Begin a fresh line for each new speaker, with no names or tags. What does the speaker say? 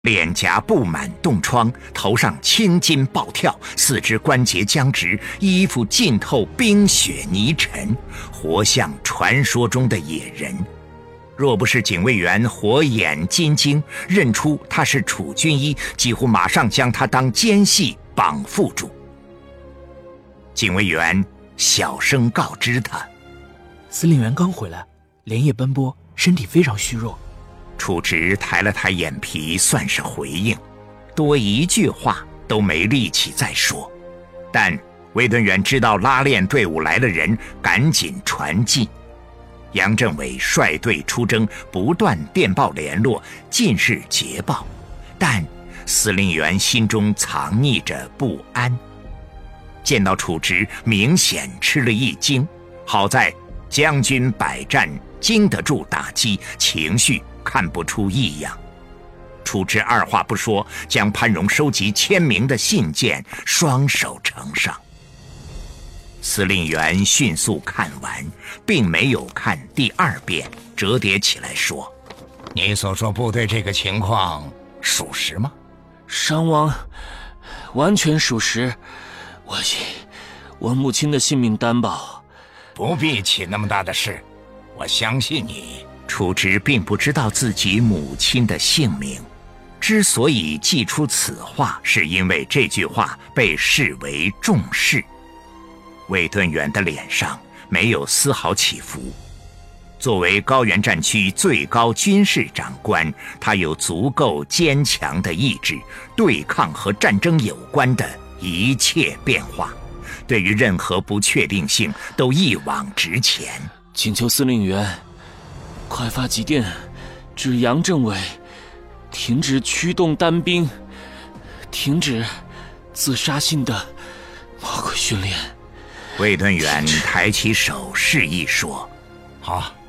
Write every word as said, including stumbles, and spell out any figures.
脸颊布满冻疮，头上青筋暴跳，四肢关节僵直，衣服浸透冰雪泥尘，活像传说中的野人。若不是警卫员火眼金睛认出他是楚军医，几乎马上将他当奸细绑缚住。警卫员小声告知他，
司令员刚回来，连夜奔波，身体非常虚弱。
楚直抬了抬眼皮，算是回应，多一句话都没力气再说。但卫顿远知道拉练队伍来了人，赶紧传进。杨政委率队出征，不断电报联络，尽是捷报，但司令员心中藏匿着不安。见到楚直，明显吃了一惊，好在将军百战经得住打击，情绪看不出异样。楚直二话不说，将潘荣收集签名的信件双手呈上。司令员迅速看完，并没有看第二遍，折叠起来说：“
你所说部队这个情况属实吗？”
伤亡完全属实，我我母亲的性命担保。
不必起那么大的事，我相信你。
楚直并不知道自己母亲的姓名，之所以记出此话，是因为这句话被视为重事。卫顿远的脸上没有丝毫起伏。作为高原战区最高军事长官，他有足够坚强的意志，对抗和战争有关的一切变化，对于任何不确定性都一往直前。
请求司令员快发急电指杨政委，停止驱动单兵，停止自杀性的魔鬼训练。
卫顿远抬起手示意说：“
好，